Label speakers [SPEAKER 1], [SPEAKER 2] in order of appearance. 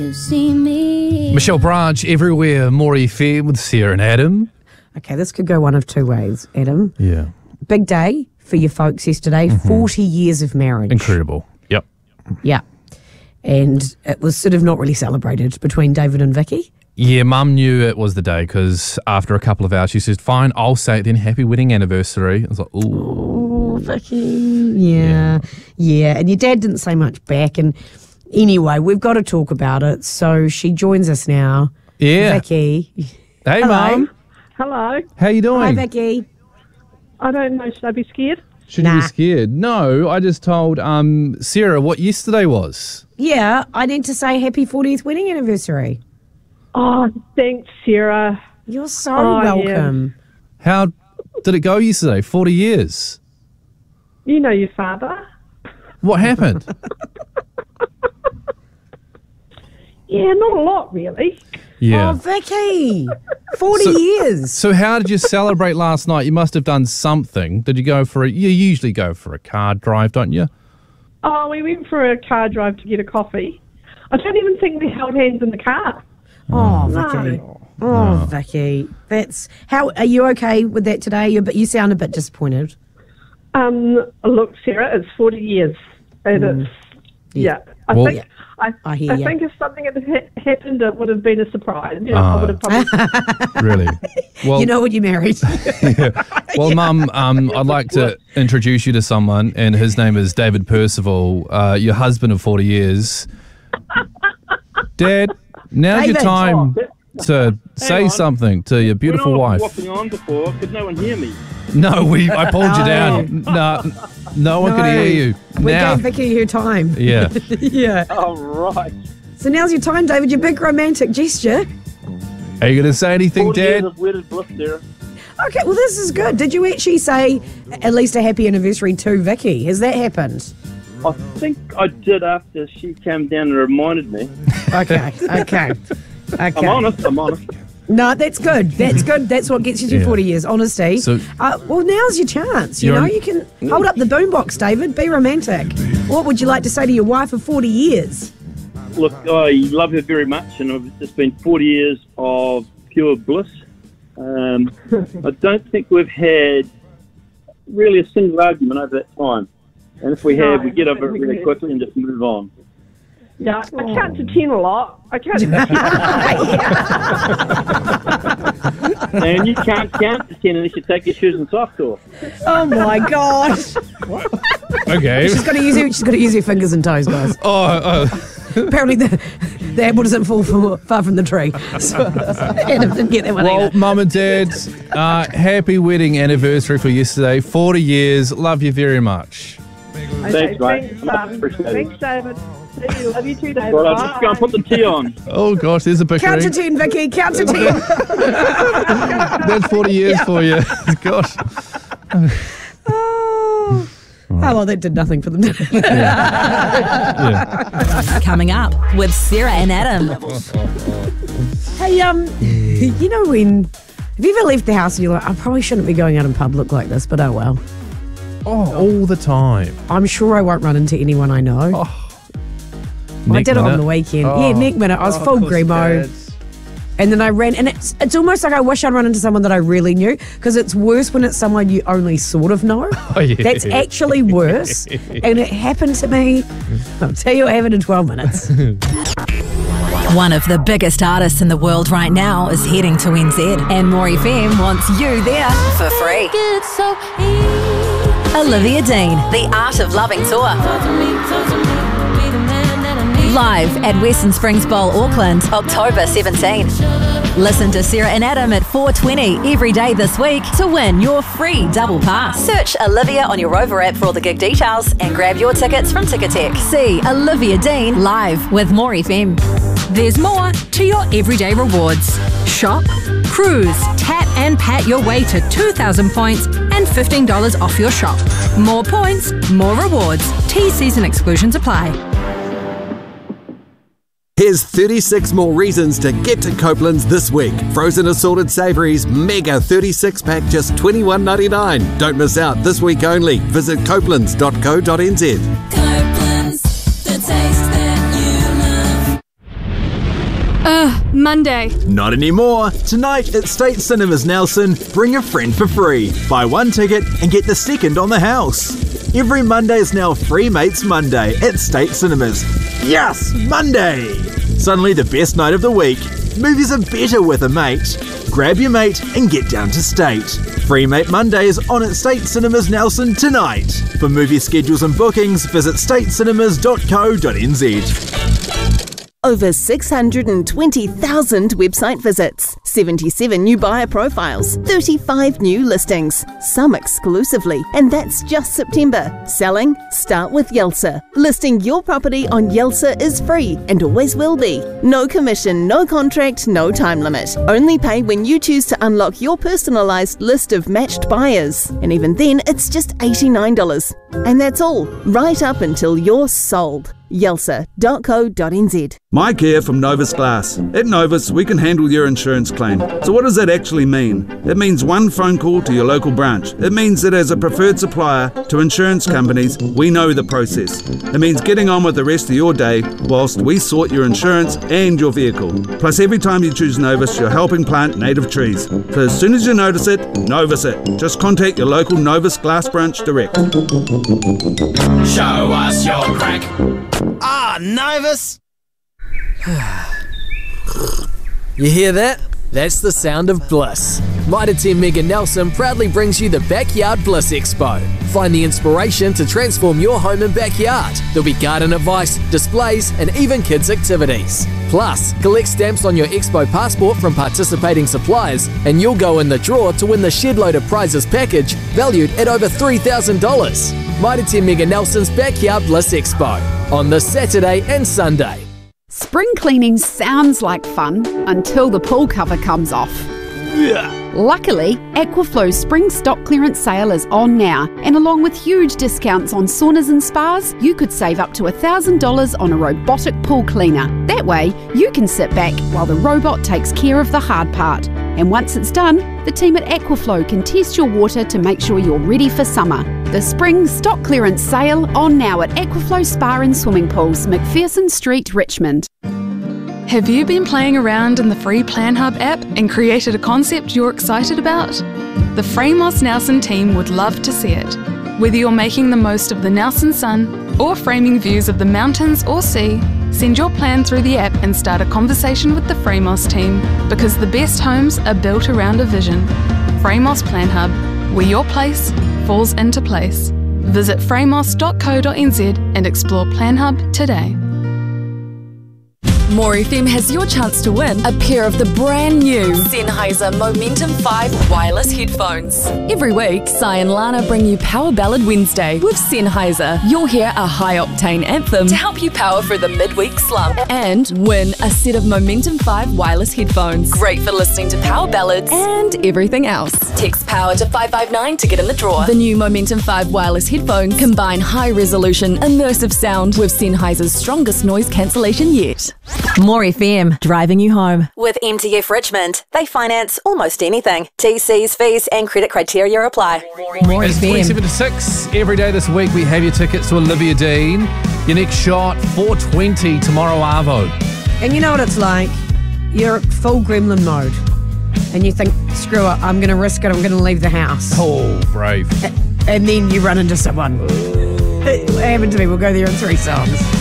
[SPEAKER 1] You see me.
[SPEAKER 2] Michelle Branch, Everywhere, Maury Fair with Sarah and Adam.
[SPEAKER 3] Okay, this could go one of two ways, Adam.
[SPEAKER 2] Yeah.
[SPEAKER 3] Big day for your folks yesterday, 40 years of marriage.
[SPEAKER 2] Incredible. Yep.
[SPEAKER 3] Yeah. And it was sort of not really celebrated between David and Vicky.
[SPEAKER 2] Yeah, Mum knew it was the day because after a couple of hours she said, fine, I'll say it then, happy wedding anniversary. I was like, ooh.
[SPEAKER 3] Oh, Vicky. Yeah. And your dad didn't say much back. And anyway, we've got to talk about it. So she joins us now.
[SPEAKER 2] Yeah.
[SPEAKER 3] Vicky.
[SPEAKER 2] Hey,
[SPEAKER 3] Hello.
[SPEAKER 2] Mum.
[SPEAKER 4] Hello.
[SPEAKER 2] How you doing?
[SPEAKER 3] Hi, Vicky.
[SPEAKER 4] I don't know. Should I be scared?
[SPEAKER 2] Should you
[SPEAKER 3] Nah.
[SPEAKER 2] be scared? No, I just told Sarah what yesterday was.
[SPEAKER 3] Yeah, I need to say happy 40th wedding anniversary.
[SPEAKER 4] Oh, thanks, Sarah.
[SPEAKER 3] You're so
[SPEAKER 4] Oh, yeah.
[SPEAKER 3] welcome.
[SPEAKER 2] How did it go yesterday? 40 years.
[SPEAKER 4] You know your father?
[SPEAKER 2] What happened?
[SPEAKER 4] Yeah, not a lot, really.
[SPEAKER 2] Yeah.
[SPEAKER 3] Oh, Vicky. 40 years.
[SPEAKER 2] So how did you celebrate last night? You must have done something. Did you go for you usually go for a car drive, don't you?
[SPEAKER 4] Oh, we went for a car drive to get a coffee. I don't even think we held hands in the car.
[SPEAKER 3] Oh,
[SPEAKER 4] No.
[SPEAKER 3] Vicky. Oh, Vicky. That's how. Are you okay with that today? You sound a bit disappointed.
[SPEAKER 4] Look, Sarah, it's 40 years. And it's, yeah. I
[SPEAKER 2] Well-
[SPEAKER 4] think...
[SPEAKER 3] I hear ya.
[SPEAKER 4] think if something had happened, it would have been a surprise. You know, I would have probably...
[SPEAKER 2] Really? Well,
[SPEAKER 3] You know when you're married.
[SPEAKER 2] well, Mum, I'd like to introduce you to someone, and his name is David Percival, your husband of 40 years. Dad, now's your
[SPEAKER 3] David.
[SPEAKER 2] time to say
[SPEAKER 5] on.
[SPEAKER 2] something to your beautiful
[SPEAKER 5] when I was
[SPEAKER 2] wife.
[SPEAKER 5] whopping on before, could no one hear me?
[SPEAKER 2] No, I pulled you down. No one could hear you.
[SPEAKER 3] We
[SPEAKER 2] Now,
[SPEAKER 3] gave Vicky her time.
[SPEAKER 2] yeah.
[SPEAKER 3] Yeah.
[SPEAKER 5] Oh, right.
[SPEAKER 3] So now's your time, David. Your big romantic gesture.
[SPEAKER 2] Are you going to say anything,
[SPEAKER 5] 40 years
[SPEAKER 2] Dad?
[SPEAKER 5] of wedded bliss, Sarah.
[SPEAKER 3] Okay, well, this is good. Did you actually say at least a happy anniversary to Vicky? Has that happened?
[SPEAKER 5] I think I did after she came down and reminded me.
[SPEAKER 3] Okay.
[SPEAKER 5] I'm honest.
[SPEAKER 3] No, that's good. That's good. That's what gets you through
[SPEAKER 2] Yeah.
[SPEAKER 3] 40 years, honesty.
[SPEAKER 2] So-
[SPEAKER 3] well, now's your chance. You
[SPEAKER 2] You're
[SPEAKER 3] know,
[SPEAKER 2] on-
[SPEAKER 3] you can hold up the boombox, David. Be romantic. What would you like to say to your wife of 40 years?
[SPEAKER 5] Look, I love her very much, and it's been 40 years of pure bliss. I don't think we've had really a single argument over that time. And if we have, we get over it really quickly and just move on.
[SPEAKER 4] Yeah, I count to 10 a lot. I count to 10.
[SPEAKER 5] And you can't count to 10 unless you take your shoes and socks off.
[SPEAKER 3] Oh my gosh!
[SPEAKER 2] Okay.
[SPEAKER 3] She's got to use her fingers and toes, guys.
[SPEAKER 2] Oh,
[SPEAKER 3] Apparently, the apple doesn't fall far from the tree. So Adam didn't get that one
[SPEAKER 2] well,
[SPEAKER 3] either.
[SPEAKER 2] Mum and Dad, happy wedding anniversary for yesterday. 40 years. Love you very much.
[SPEAKER 5] Thanks, mate.
[SPEAKER 4] Thanks,
[SPEAKER 5] Appreciate it.
[SPEAKER 4] Thanks, David. See you. Love you too, David.
[SPEAKER 5] Well, I'll just go and put the tea on.
[SPEAKER 2] Oh, gosh, there's a picture.
[SPEAKER 3] Count to 10, Vicky. Count to 10.
[SPEAKER 2] That's 40 years for you. Gosh.
[SPEAKER 3] Oh, well, that did nothing for them.
[SPEAKER 6] Coming up with Sarah and Adam.
[SPEAKER 3] Hey, you know when... Have you ever left the house and you're like, I probably shouldn't be going out in public like this, but oh well.
[SPEAKER 2] Oh, all the time.
[SPEAKER 3] I'm sure I won't run into anyone I know. I did it on the weekend. Yeah, neck minute. I was full Gremo. And then I ran, and it's almost like I wish I'd run into someone that I really knew, because it's worse when it's someone you only sort of know.
[SPEAKER 2] Oh, yeah.
[SPEAKER 3] That's actually worse. And it happened to me. I'll tell you what happened in 12 minutes.
[SPEAKER 6] One of the biggest artists in the world right now is heading to NZ, and Maury FM wants you there for free.
[SPEAKER 1] It's so easy.
[SPEAKER 6] Olivia Dean, The Art of Loving Tour.
[SPEAKER 1] Talk to me, be the man that I need.
[SPEAKER 6] Live at Western Springs Bowl, Auckland, October 17. Listen to Sarah and Adam at 4:20 every day this week to win your free double pass. Search Olivia on your Rover app for all the gig details and grab your tickets from Ticketek. See Olivia Dean live with More FM.
[SPEAKER 7] There's more to your everyday rewards. Shop, cruise, tap and pat your way to 2,000 points and $15 off your shop. More points, more rewards. T&Cs and exclusions apply.
[SPEAKER 8] Here's 36 more reasons to get to Copeland's this week. Frozen assorted savouries, mega 36-pack, just $21.99. Don't miss out this week only. Visit copelands.co.nz.
[SPEAKER 1] Copeland's, the taste that you love. Monday.
[SPEAKER 9] Not anymore. Tonight at State Cinemas Nelson, bring a friend for free. Buy one ticket and get the second on the house. Every Monday is now Free Mates Monday at State Cinemas. Yes, Monday! Suddenly the best night of the week. Movies are better with a mate. Grab your mate and get down to State. Free Mate Monday is on at State Cinemas Nelson tonight. For movie schedules and bookings, visit statecinemas.co.nz.
[SPEAKER 10] Over 620,000 website visits, 77 new buyer profiles, 35 new listings, some exclusively, and that's just September. Selling? Start with Yelsa. Listing your property on Yelsa is free and always will be. No commission, no contract, no time limit. Only pay when you choose to unlock your personalised list of matched buyers. And even then, it's just $89. And that's all, right up until you're sold. Yelsa.co.nz.
[SPEAKER 11] Mike here from Novus Glass. At Novus, we can handle your insurance claim. So what does that actually mean? It means one phone call to your local branch. It means that as a preferred supplier to insurance companies, we know the process. It means getting on with the rest of your day whilst we sort your insurance and your vehicle. Plus, every time you choose Novus, you're helping plant native trees. So as soon as you notice it, Novus it. Just contact your local Novus Glass branch direct.
[SPEAKER 12] Show us your crack.
[SPEAKER 13] Novus! You hear that? That's the sound of bliss. Mitre 10 Mega Nelson proudly brings you the Backyard Bliss Expo. Find the inspiration to transform your home and backyard. There'll be garden advice, displays, and even kids' activities. Plus, collect stamps on your Expo passport from participating suppliers, and you'll go in the draw to win the Shed Load of Prizes package valued at over $3,000. Mitre 10 Mega Nelson's Backyard Bliss Expo on this Saturday and Sunday.
[SPEAKER 14] Spring cleaning sounds like fun until the pool cover comes off. Luckily, Aquaflow's spring stock clearance sale is on now, and along with huge discounts on saunas and spas, you could save up to $1,000 on a robotic pool cleaner. That way, you can sit back while the robot takes care of the hard part. And once it's done, the team at Aquaflow can test your water to make sure you're ready for summer. The spring stock clearance sale on now at Aquaflow Spa and Swimming Pools, McPherson Street, Richmond.
[SPEAKER 15] Have you been playing around in the free PlanHub app and created a concept you're excited about? The Framos Nelson team would love to see it. Whether you're making the most of the Nelson sun or framing views of the mountains or sea, send your plan through the app and start a conversation with the Framos team, because the best homes are built around a vision. Framos PlanHub, where your place falls into place. Visit framos.co.nz and explore PlanHub today.
[SPEAKER 16] More FM has your chance to win a pair of the brand new Sennheiser Momentum 5 wireless headphones. Every week, Sai and Lana bring you Power Ballad Wednesday with Sennheiser. You'll hear a high-octane anthem to help you power through the midweek slump and win a set of Momentum 5 wireless headphones. Great for listening to power ballads and everything else. Text POWER to 559 to get in the draw. The new Momentum 5 wireless headphones combine high-resolution, immersive sound with Sennheiser's strongest noise cancellation yet.
[SPEAKER 6] More FM, driving you home. With MTF Richmond, they finance almost anything. TCs, fees and credit criteria apply.
[SPEAKER 3] More
[SPEAKER 2] It's
[SPEAKER 3] FM.
[SPEAKER 2] 27 to 6. Every day this week we have your tickets to Olivia Dean. Your next shot, 4:20 tomorrow, Arvo.
[SPEAKER 3] And you know what it's like? You're full gremlin mode. And you think, screw it, I'm going to risk it, I'm going to leave the house.
[SPEAKER 2] Oh, brave.
[SPEAKER 3] And then you run into someone. It happened to me, we'll go there in 3 songs.